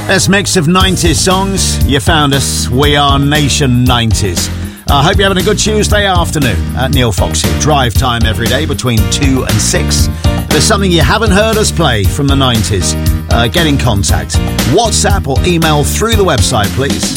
This mix of 90s songs, you found us. We are Nation 90s. I hope you're having a good Tuesday afternoon at Neil Fox here. Drive time every day between 2 and 6. If there's something you haven't heard us play from the 90s, get in contact. WhatsApp or email through the website, please.